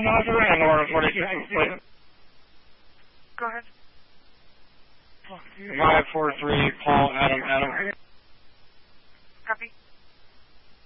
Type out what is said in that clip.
not the landlord. What are you saying? Go ahead. 543, Paul, Adam.